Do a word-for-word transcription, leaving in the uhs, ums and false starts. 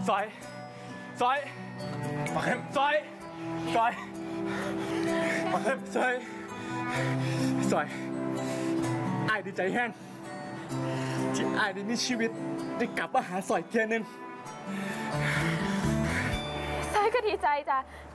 ซอยซอยมาเข้มซอยซอยมาเข้มซอยซอยไอ้ดีใจแห้งที่ไอ้ได้มีชีวิตได้กลับมาหาซอยเทียนึงซอยก็ดีใจจ้ะ